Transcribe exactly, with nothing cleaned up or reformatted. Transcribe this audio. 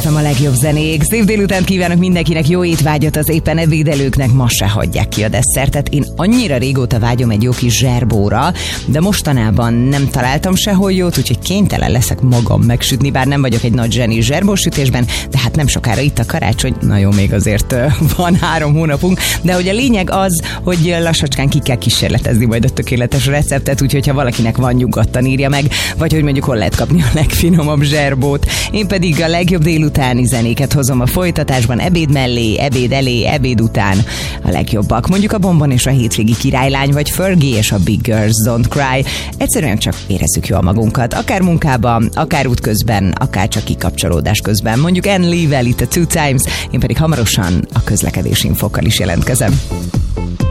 A legjobb zenék. Szép délután kívánok mindenkinek, jó étvágyat az éppen ebédelőknek, ma se hagyják ki a desszertet. Én annyira régóta vágyom egy jó kis zserbóra, de mostanában nem találtam sehol jót, úgyhogy kénytelen leszek magam megsütni, bár nem vagyok egy nagy zseni zserbósütésben, de hát nem sokára itt a karácsony, na jó, még azért van három hónapunk, de hogy a lényeg az, hogy lassacskán ki kell kísérletezni majd a tökéletes receptet, úgyhogy ha valakinek van, nyugodtan írja meg, vagy hogy mondjuk hol lehet kapni a legfinomabb zserbót. Én pedig a legjobb délutáni zenéket hozom a folytatásban, ebéd mellé, ebéd elé, ebéd után a legjobbak. Mondjuk a Bombon és a Hétvégi Királylány, vagy Fergie és a Big Girls Don't Cry. Egyszerűen csak érezzük jól magunkat, akár munkában, akár útközben, akár csak kikapcsolódás közben. Mondjuk Anne Lee-vel itt a Two Times, én pedig hamarosan a közlekedési infokkal is jelentkezem.